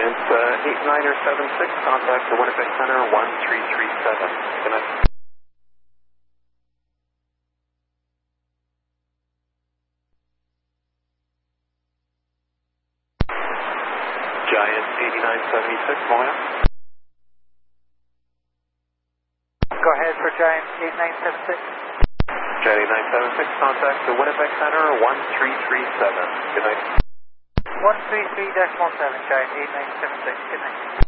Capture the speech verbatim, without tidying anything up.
Giants uh, eight niner seven six, contact the Winnipeg Center one three three seven. Good night. Giant eighty-nine seventy-six, Moya. Go ahead for Giant eighty-nine seventy-six. Giant eighty-nine seventy-six, contact the Winnipeg Center one three three seven. Good night. one three three point seven, Giant eighty-nine seventy-six. Good night.